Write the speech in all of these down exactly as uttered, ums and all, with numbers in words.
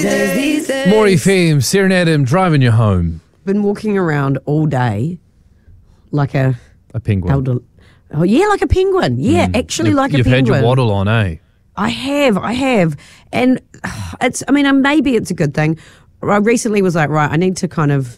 days, these days. Maury Feem, Serenade him, driving you home. Been walking around all day like a A penguin. elder. Oh yeah, like a penguin. Yeah, mm. actually you've, like a you've penguin. You've had your waddle on, eh? I have, I have, and it's. I mean, maybe it's a good thing. I recently was like, right, I need to kind of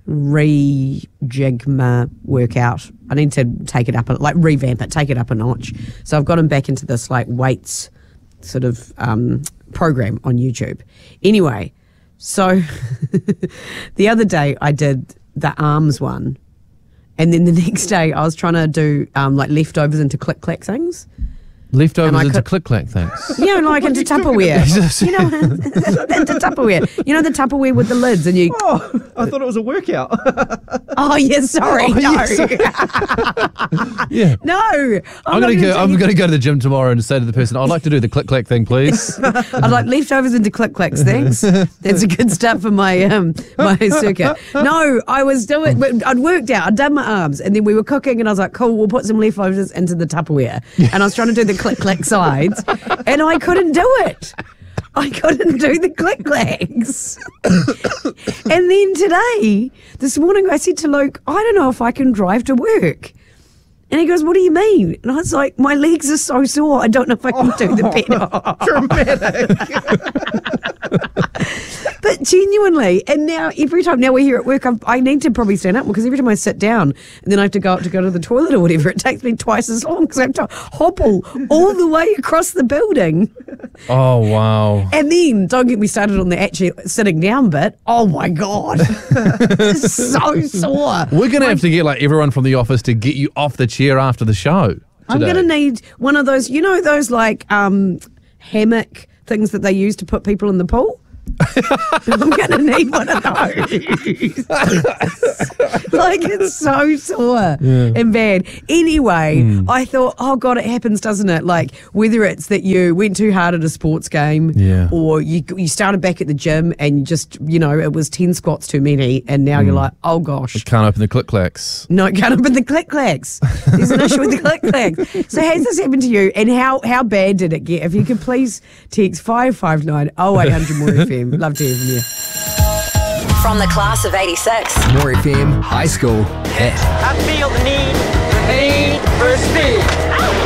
rejig my workout. I need to take it up, like revamp it, take it up a notch. So I've gotten back into this like weights sort of um, program on YouTube. Anyway, so the other day I did the arms one, and then the next day I was trying to do um, like leftovers into click clack things. Leftovers into could, click clack things. You know, like into Tupperware. you know, into Tupperware. You know the Tupperware with the lids, and you. Oh, I thought it was a workout. Oh yeah, sorry, Oh, no, yes. Yeah. no. I'm, I'm not gonna go. take I'm it- gonna go to the gym tomorrow and say to the person, "I'd like to do the click clack thing, please." I'd like leftovers into click clacks. Thanks. That's a good start for my um my circuit. No, I was doing. I'd worked out. I'd done my arms, and then we were cooking, and I was like, "Cool, we'll put some leftovers into the Tupperware." And I was trying to do the click clack sides, and I couldn't do it. I couldn't do the click clacks. And then today, this morning, I said to Luke, "I don't know if I can drive to work." And he goes, "What do you mean?" And I was like, "My legs are so sore, I don't know if I can do the pedal." But genuinely, and now every time, now we're here at work, I've, I need to probably stand up because every time I sit down and then I have to go up to go to the toilet or whatever, it takes me twice as long because I have to hobble all the way across the building. Oh wow! And then, don't get me started on the actually sitting down bit. Oh my God. It's so sore. We're gonna have to get like everyone from the office to get you off the chair after the show. I'm today. going to need one of those, you know, those like um, hammock things that they use to put people in the pool? I'm going to need one of those. Like, it's so sore Yeah. and bad. Anyway, Mm. I thought, oh God, it happens, doesn't it? Like, whether it's that you went too hard at a sports game, Yeah. or you you started back at the gym and you just, you know, it was ten squats too many, and now you're like, oh gosh. Can't open the click clacks. No, it can't open the click clacks. There's an issue with the click clacks. So has this happened to you, and how how bad did it get? If you could please text five five nine oh eight hundred more F M. Love to hear from you. From the class of eighty-six. More F M High School Hit. I feel the need, the need for speed.